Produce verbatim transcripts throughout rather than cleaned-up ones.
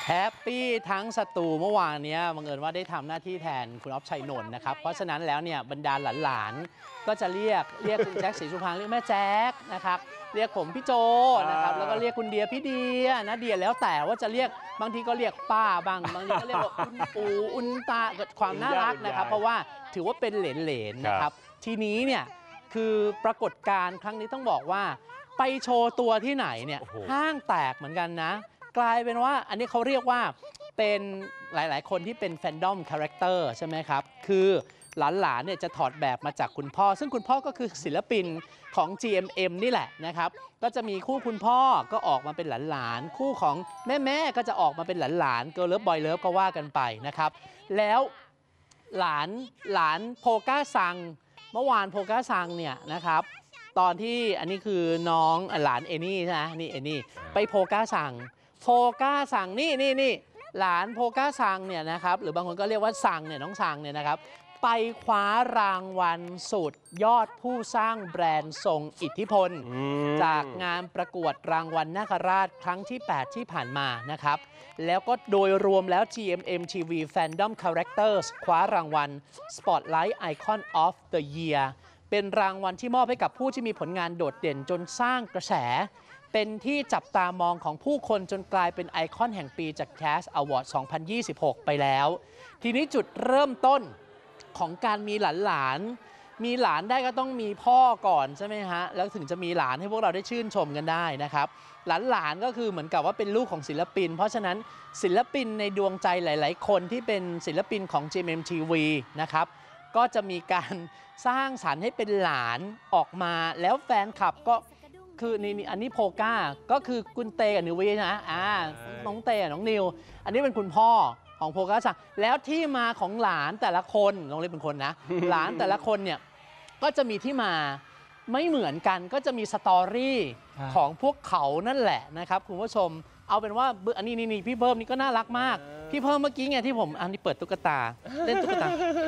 แฮปปี้ทั้งสตูเมื่อวานนี้บังเอิญว่าได้ทำหน้าที่แทนคุณอ๊อฟชัยนนท์นะครับเพราะฉะนั้นแล้วเนี่ยบรรดาหลานๆก็จะเรียกเรียกคุณแจ็คศรีสุพรรณเรียกแม่แจ็คนะครับเรียกผมพี่โจนะครับแล้วก็เรียกคุณเดียพี่เดียนะเดียแล้วแต่ว่าจะเรียกบางทีก็เรียกป้าบางบางทีก็เรียกว่าคุณปู่อุนตาเกิดความน่ารักนะครับเพราะว่าถือว่าเป็นเหลนๆนะครับทีนี้เนี่ยคือปรากฏการณ์ครั้งนี้ต้องบอกว่าไปโชว์ตัวที่ไหนเนี่ยห้างแตกเหมือนกันนะกลายเป็นว่าอันนี้เขาเรียกว่าเป็นหลายๆคนที่เป็นแฟนดอมคาแรคเตอร์ใช่ไหมครับคือหลานๆเนี่ยจะถอดแบบมาจากคุณพ่อซึ่งคุณพ่อก็คือศิลปินของ จี เอ็ม เอ็ม นี่แหละนะครับก็จะมีคู่คุณพ่อก็ออกมาเป็นหลานๆคู่ของแม่ๆก็จะออกมาเป็นหลานๆเกิร์ลเลิฟบอยเลิฟก็ว่ากันไปนะครับแล้วหลานหลานโพก้าซังเมื่อวานโพก้าซังเนี่ยนะครับตอนที่อันนี้คือน้องหลานเอนี่นะนี่เอนี่ไปโพก้าซังโพก้าซังนี่นี่นี่หลานโพก้าซังเนี่ยนะครับหรือบางคนก็เรียกว่าซังเนี่ยน้องซังเนี่ยนะครับไปคว้ารางวัลสุดยอดผู้สร้างแบรนด์ทรงอิทธิพลจากงานประกวดรางวัลนาคราชครั้งที่แปดที่ผ่านมานะครับแล้วก็โดยรวมแล้ว จี เอ็ม เอ็ม ที วี Fandom Characters คว้ารางวัล Spotlight Icon of the Year เป็นรางวัลที่มอบให้กับผู้ที่มีผลงานโดดเด่นจนสร้างกระแสเป็นที่จับตามองของผู้คนจนกลายเป็นไอคอนแห่งปีจาก แคส อวอร์ด สองพันยี่สิบหก ไปแล้วทีนี้จุดเริ่มต้นของการมีหลานๆมีหลานได้ก็ต้องมีพ่อก่อนใช่ไหมฮะแล้วถึงจะมีหลานให้พวกเราได้ชื่นชมกันได้นะครับหลานๆก็คือเหมือนกับว่าเป็นลูกของศิลปินเพราะฉะนั้นศิลปินในดวงใจหลายๆคนที่เป็นศิลปินของ จี เอ็ม เอ็ม ที วี นะครับก็จะมีการสร้างสรรค์ให้เป็นหลานออกมาแล้วแฟนคลับก็คือนี่อันนี้โพก้าก็คือคุณเตกับนิววีนะอ่าน้องเตกับน้องนิวอันนี้เป็นคุณพ่อของโพก้าซังแล้วที่มาของหลานแต่ละคนลองเรียกเป็นคนนะ หลานแต่ละคนเนี่ยก็จะมีที่มาไม่เหมือนกันก็จะมีสตอรี่ของพวกเขานั่นแหละนะครับคุณผู้ชมเอาเป็นว่าอันนี้นี่พี่เพิ่มนี่ก็น่ารักมากพี่เพิ่มเมื่อกี้ไงที่ผมอันนี้เปิดตุ๊กตาเล่นตุ๊กตา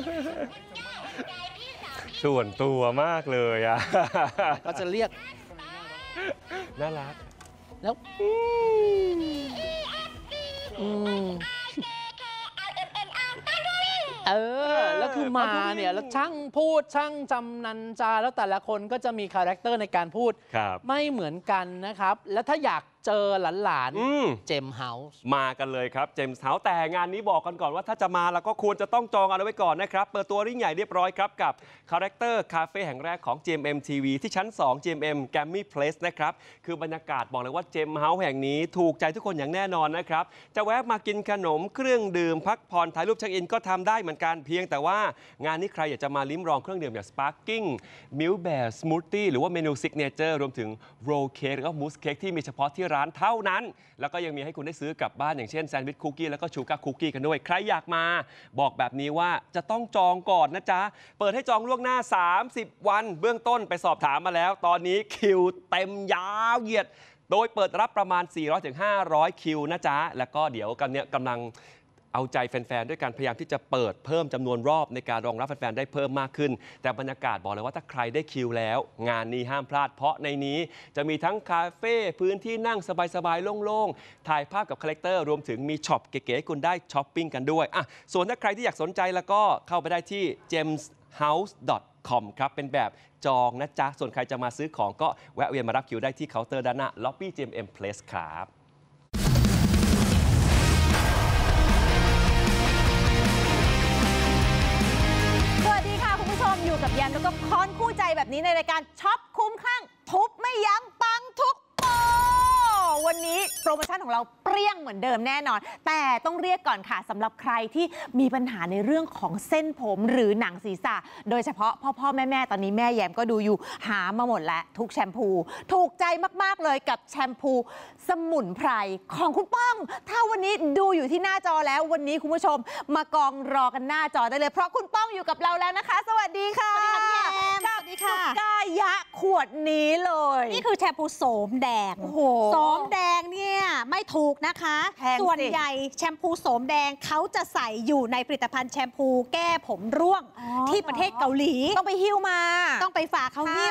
ส่วนตัวมากเลยอ่ะก็จะเรียกน่ารักแล้วอืมเออแล้วคือมาเนี่ยแล้วช่างพูดช่างจำนันจาแล้วแต่ละคนก็จะมีคาแรคเตอร์ในการพูดไม่เหมือนกันนะครับแล้วถ้าอยากเจอหลานๆเจมส์เฮาส์มากันเลยครับเจมส์เฮาส์แต่งานนี้บอกกันก่อนว่าถ้าจะมาแล้วก็ควรจะต้องจองเอาไว้ก่อนนะครับเปิดตัวริ่งใหญ่เรียบร้อยครับกับคาแรคเตอร์คาเฟ่แห่งแรกของ จี เอ็ม เอ็ม ที วี ที่ชั้น สอง จี เอ็ม เอ็ม Grammy Place นะครับคือบรรยากาศบอกเลยว่าเจมส์เฮาส์แห่งนี้ถูกใจทุกคนอย่างแน่นอนนะครับจะแวะมากินขนมเครื่องดื่มพักผ่อนถ่ายรูปเช็คอินก็ทำได้เหมือนกันเพียงแต่ว่างานนี้ใครอยากจะมาลิ้มลองเครื่องดื่มอย่าง Sparkling Milk Bear Smoothie หรือว่าเมนู Signature รวมถึง Roll Cake แล้วก็ Mousse Cake ที่มีเฉพาะที่ร้านเท่านั้นแล้วก็ยังมีให้คุณได้ซื้อกลับบ้านอย่างเช่นแซนด์วิชคุกกี้แล้วก็ชูการ์คุกกี้กันด้วยใครอยากมาบอกแบบนี้ว่าจะต้องจองก่อนนะจ๊ะเปิดให้จองล่วงหน้าสามสิบวันเบื้องต้นไปสอบถามมาแล้วตอนนี้คิวเต็มยาวเหยียดโดยเปิดรับประมาณ สี่ร้อยถึงห้าร้อย คิวนะจ๊ะแล้วก็เดี๋ยวกันเนี้ยกำลังเอาใจแฟนๆด้วยการพยายามที่จะเปิดเพิ่มจำนวนรอบในการรองรับแฟนๆได้เพิ่มมากขึ้นแต่บรรยากาศบอกเลยว่าถ้าใครได้คิวแล้วงานนี้ห้ามพลาดเพราะในนี้จะมีทั้งคาเฟ่พื้นที่นั่งสบายๆโล่งๆถ่ายภาพกับคาแรคเตอร์รวมถึงมีช็อปเก๋ๆคุณได้ช้อปปิ้งกันด้วยอ่ะส่วนถ้าใครที่อยากสนใจแล้วก็เข้าไปได้ที่ เจมส์เฮาส์ ดอท คอม ครับเป็นแบบจองนะจ๊ะส่วนใครจะมาซื้อของก็แวะเวียนมารับคิวได้ที่เคาน์เตอร์ด้านหน้าล็อบบี้ จี เอ็ม เอ็ม Place ครับอยู่กับแยมแล้วก็ค้อนคู่ใจแบบนี้ในรายการช็อปคุ้มคลั่งทุบไม่ยั้งปังทุกโปรวันนี้โปรโมชั่นของเราเปรี้ยงเหมือนเดิมแน่นอนแต่ต้องเรียกก่อนค่ะสำหรับใครที่มีปัญหาในเรื่องของเส้นผมหรือหนังศีรษะโดยเฉพาะพ่อพ่อแม่แม่ตอนนี้แม่แยมก็ดูอยู่หามาหมดแล้วทุกแชมพูถูกใจมากๆเลยกับแชมพูสมุนไพรของคุณป้องถ้าวันนี้ดูอยู่ที่หน้าจอแล้ววันนี้คุณผู้ชมมากองรอกันหน้าจอได้เลยเพราะคุณป้องอยู่กับเราแล้วนะคะสวัสดีค่ะสวัสดีค่ะพี่แอมสวัสดีค่ะกายะขวดนี้เลยนี่คือแชมพูโสมแดงโสมแดงเนี่ยไม่ถูกนะคะส่วนใหญ่แชมพูโสมแดงเขาจะใส่อยู่ในผลิตภัณฑ์แชมพูแก้ผมร่วงที่ประเทศเกาหลีต้องไปหิ้วมาต้องไปฝากเขาหิ้ว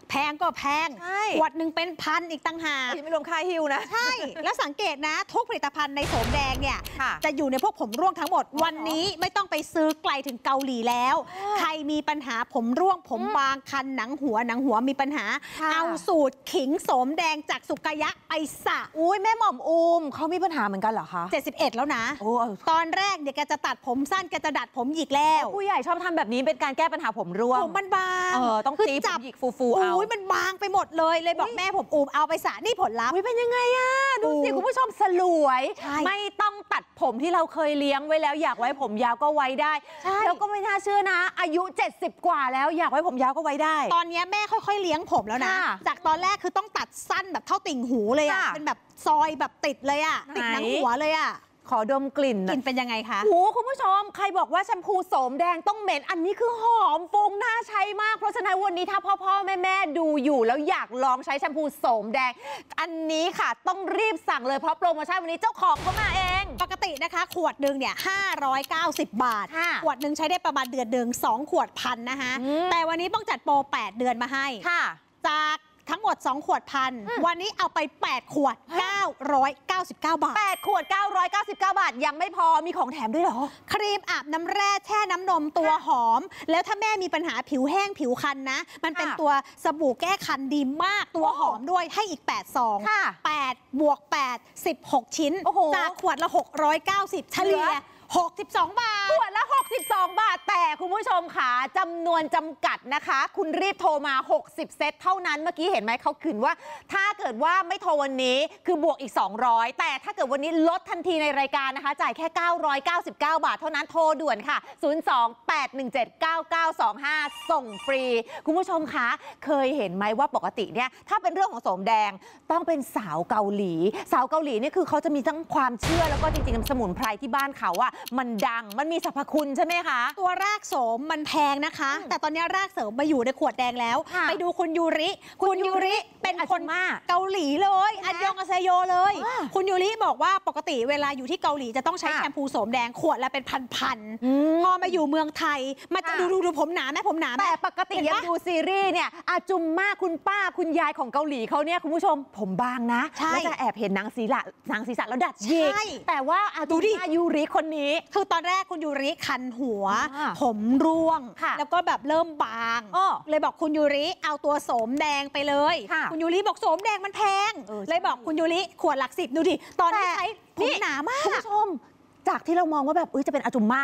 แพงก็แพงใช่ขวดหนึ่งเป็นพันอีกต่างหากยังไม่รวมค่าฮิวนะใช่ แล้วสังเกตนะทุกผลิตภัณฑ์ในโสมแดงเนี่ยค่ะจะอยู่ในพวกผมร่วงทั้งหมด วันนี้ไม่ต้องไปซื้อไกลถึงเกาหลีแล้ว ใครมีปัญหาผมร่วงผมบางคันหนังหัวหนังหัวมีปัญหาค่ะเอาสูตรขิงโสมแดงจากสุกายะไปสระอุ้ยแม่หม่อมอูมเขามีปัญหาเหมือนกันเหรอคะเจ็ดสิบเอ็ดแล้วนะโอ้เออตอนแรกเนี่ยแกจะตัดผมสั้นแกจะดัดผมหยิกแล้วผู้ใหญ่ชอบทำแบบนี้เป็นการแก้ปัญหาผมร่วงผมมันบางเออต้องคืตีผมจับหยิกฟูๆเอาโอ้ยมันบางไปหมดเลยเลยบอกแม่ผมอูมเอาไปสระนี่ผลลัพธ์อุ้ยเป็นยังไงอะดูสิโอ้คุณผู้ชมสลวยใช่ไม่ต้องตัดผมที่เราเคยเลี้ยงไว้แล้วอยากไว้ผมยาวก็ไว้ได้ใช่แล้วก็ไม่น่าเชื่อนะ อายุ เจ็ดสิบ กว่าแล้วอยากไว้ผมยาวก็ไว้ได้ตอนเนี้ยแม่ค่อยๆเลี้ยงผมแล้วนะค่ะจากตอนแรกคือต้องตัดสั้นแบบเท่าติ่งหูเลยอะค่ะเป็นแบบซอยแบบติดเลยอะติดหนังไหนหัวเลยอะขอดมกลิ่นกนะลิ่นเป็นยังไงคะโอ้โหคุณผู้ชม ใครบอกว่าแชมพูโสมแดงต้องเหม็น อันนี้คือหอมฟุ้งน่าใช้มาก เพราะฉะนั้นวันนี้ถ้าพ่อพ่อแม่แม่ดูอยู่แล้วอยากลองใช้แชมพูโสมแดง อันนี้ค่ะต้องรีบสั่งเลยเพราะโปรโมชั่นวันนี้เจ้าของเขามาเองปกตินะคะ ขวดหนึ่งเนี่ยห้าร้อยเก้าสิบบาทค่ะขวดหนึ่งใช้ได้ประมาณเดือนหนึ่งสองขวดพันนะคะอืมแต่วันนี้ต้องจัดโปรแปดเดือนมาให้ค่ะจากทั้งหมด สอง ขวดพัน วันนี้เอาไป แปด ขวด เก้าร้อยเก้าสิบเก้า บาทแปด ขวด เก้าร้อยเก้าสิบเก้า บาท ยังไม่พอมีของแถมด้วยเหรอครีมอาบน้ำแร่แช่น้ำนมตัวหอม แล้วถ้าแม่มีปัญหาผิวแห้งผิวคันนะ มันเป็นค่ะตัวสบู่แก้คันดีมากตัวโอ้หอมด้วยให้อีก แปด ซองค่ะแปด บวก แปด สิบหก ชิ้นโอ้โหจากขวดละ หกร้อยเก้าสิบ เฉลี่ย หกสิบสอง บาทขวดละ หกสิบสอง บาท แต่คุณผู้ชมค่ะจำนวนจำกัดนะคะ คุณรีบโทรมา หกสิบ เซตเท่านั้น เมื่อกี้เห็นไหมเขาขืนว่า ถ้าเกิดว่าไม่โทรวันนี้คือบวกอีก สองร้อย แต่ถ้าเกิดวันนี้ลดทันทีในรายการนะคะ จ่ายแค่ เก้าร้อยเก้าสิบเก้า บาท เท่านั้นโทรด่วนค่ะ ศูนย์ สอง แปด หนึ่ง เจ็ด เก้า เก้า สอง ห้า ส่งฟรี คุณผู้ชมคะเคยเห็นไหมว่าปกติเนี่ยถ้าเป็นเรื่องของโสมแดงต้องเป็นสาวเกาหลี สาวเกาหลีเนี่ยคือเขาจะมีทั้งความเชื่อแล้วก็จริงๆสมุนไพรที่บ้านเขาอะมันดังมันมีสรรพคุณใช่ไหมคะตัวรากโสมมันแพงนะคะ แต่ตอนนี้รากเสริมมาอยู่ในขวดแดงแล้วค่ะไปดูคุณยูริ คุณยูริเป็นคนอาจุม่าเกาหลีเลยใช่ไหมอันยองอาเซโยเลยว้าคุณยูริบอกว่าปกติเวลาอยู่ที่เกาหลีจะต้องใช้ค่ะแชมพูโสมแดงขวดละเป็นพันอืมๆพอมาอยู่เมืองไทยมาค่ะดูดูดูผมหนาไหมผมหนาไหมแต่ปกติเห็นยังปะดูซีรีส์เนี่ยอาจุมมาคุณป้าคุณยายของเกาหลีเขาเนี่ยคุณผู้ชมผมบางนะใช่แล้วจะแอบเห็นหนังศีรษะหนังศีรษะแล้วดัดหยิกใช่แต่ว่าอาดูจุดิมายูริคนนี้คือตอนแรกคุณยูริคันหัวอ่าผมร่วงค่ะแล้วก็แบบเริ่มบางอ้อเลยบอกคุณยูริเอาตัวโสมแดงไปเลยค่ะณยูริบอกโสมแดงมันแพงเออใช่เลยบอกคุณยูริขวดหลักสิบดูดิ ตอนนี้แต่ใช้ผมหนามากคุณผู้ชม จากที่เรามองว่าแบบเอ้ยจะเป็นอาจุมมา